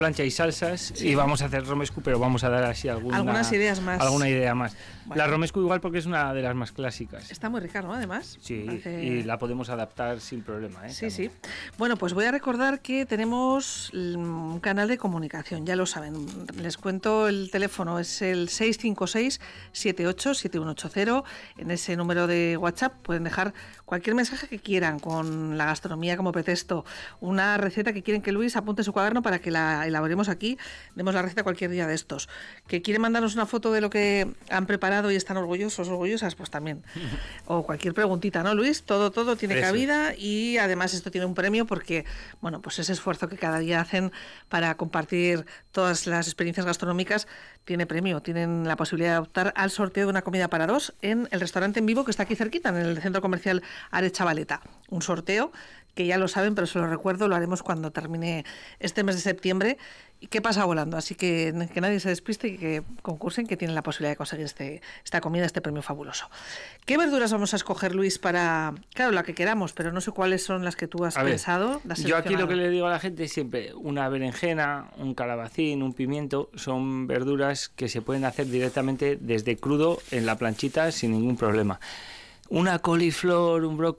plancha y salsas, y vamos a hacer romescu, pero vamos a dar así algunas ideas más. Alguna idea más. Bueno. La romescu igual porque es una de las más clásicas. Está muy rica, ¿no? Además. Sí, y la podemos adaptar sin problema, ¿eh? Sí, también. sí. Bueno, pues voy a recordar que tenemos un canal de comunicación, ya lo saben. Les cuento, el teléfono es el 656-787180. En ese número de WhatsApp pueden dejar cualquier mensaje que quieran, con la gastronomía como pretexto, una receta que quieren que Luis apunte en su cuaderno para que la elaboremos aquí, demos la receta cualquier día de estos. Que quieren mandarnos una foto de lo que han preparado y están orgullosas, pues también. O cualquier preguntita, ¿no, Luis? Todo tiene cabida, y además esto tiene un premio porque, bueno, pues ese esfuerzo que cada día hacen para compartir todas las experiencias gastronómicas tiene premio. Tienen la posibilidad de optar al sorteo de una comida para dos en el restaurante En Vivo, que está aquí cerquita, en el centro comercial Arechavaleta. Un sorteo que ya lo saben, pero se lo recuerdo, lo haremos cuando termine este mes de septiembre, y que pasa volando, así que nadie se despiste y que concursen, que tienen la posibilidad de conseguir esta comida, este premio fabuloso. ¿Qué verduras vamos a escoger, Luis, para, claro, la que queramos, pero no sé cuáles son las que tú has pensado? Yo aquí lo que le digo a la gente es siempre, una berenjena, un calabacín, un pimiento, son verduras que se pueden hacer directamente desde crudo en la planchita sin ningún problema. Una coliflor, un brócoli,